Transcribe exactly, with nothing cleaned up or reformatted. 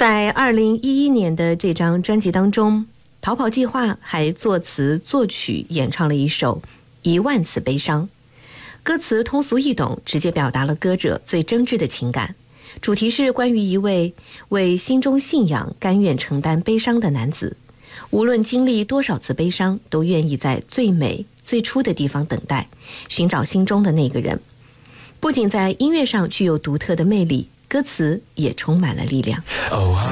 在二零一一年的这张专辑当中，逃跑计划还作词作曲演唱了一首《一万次悲伤》，歌词通俗易懂，直接表达了歌者最真挚的情感。主题是关于一位为心中信仰甘愿承担悲伤的男子，无论经历多少次悲伤，都愿意在最美最初的地方等待，寻找心中的那个人。不仅在音乐上具有独特的魅力，歌词也充满了力量。 哦，